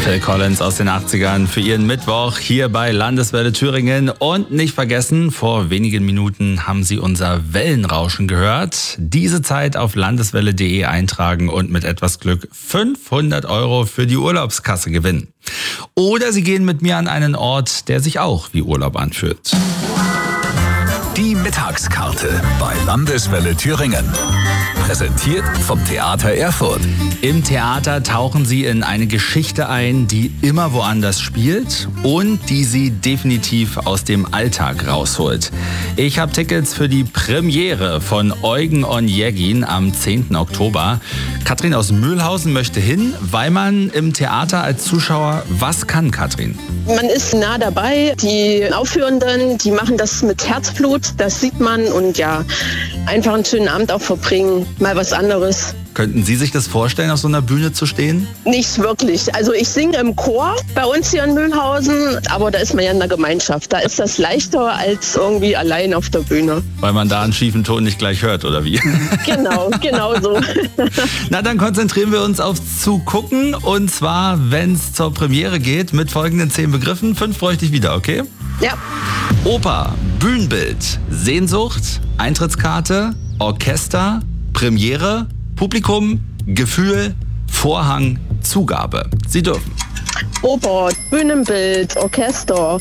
Phil Collins aus den 80ern für Ihren Mittwoch hier bei Landeswelle Thüringen. Und nicht vergessen, vor wenigen Minuten haben Sie unser Wellenrauschen gehört. Diese Zeit auf landeswelle.de eintragen und mit etwas Glück 500 € für die Urlaubskasse gewinnen. Oder Sie gehen mit mir an einen Ort, der sich auch wie Urlaub anfühlt. Die Mittagskarte bei Landeswelle Thüringen. Präsentiert vom Theater Erfurt. Im Theater tauchen Sie in eine Geschichte ein, die immer woanders spielt und die Sie definitiv aus dem Alltag rausholt. Ich habe Tickets für die Premiere von Eugen Onegin am 10. Oktober. Katrin aus Mühlhausen möchte hin, weil man im Theater als Zuschauer was kann, Katrin? Man ist nah dabei. Die Aufführenden, die machen das mit Herzblut, das sieht man. Und ja, einfach einen schönen Abend auch verbringen, mal was anderes. Könnten Sie sich das vorstellen, auf so einer Bühne zu stehen? Nicht wirklich. Also ich singe im Chor bei uns hier in Mühlhausen, aber da ist man ja in der Gemeinschaft. Da ist das leichter als irgendwie allein auf der Bühne. Weil man da einen schiefen Ton nicht gleich hört, oder wie? Genau so. Na, dann konzentrieren wir uns aufs Zugucken. Und zwar, wenn es zur Premiere geht, mit folgenden 10 Begriffen. 5 bräuchte ich wieder, okay? Ja. Oper, Bühnenbild, Sehnsucht, Eintrittskarte, Orchester, Premiere, Publikum, Gefühl, Vorhang, Zugabe. Sie dürfen. Oper, Bühnenbild, Orchester,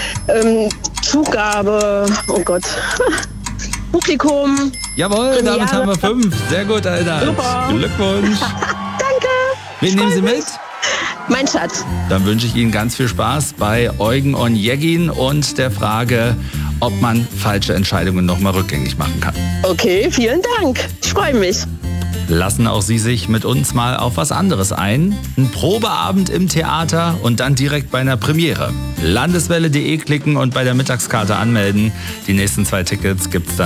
Zugabe, oh Gott, Publikum. Jawohl, Premiere. damit haben wir 5. Sehr gut, Alter. Super. Glückwunsch. Danke. Wen nehmen Sie mit? Mein Schatz. Dann wünsche ich Ihnen ganz viel Spaß bei Eugen Onegin und der Frage, ob man falsche Entscheidungen nochmal rückgängig machen kann. Okay, vielen Dank. Ich freue mich. Lassen auch Sie sich mit uns mal auf was anderes ein. Ein Probeabend im Theater und dann direkt bei einer Premiere. Landeswelle.de klicken und bei der Mittagskarte anmelden. Die nächsten 2 Tickets gibt's dann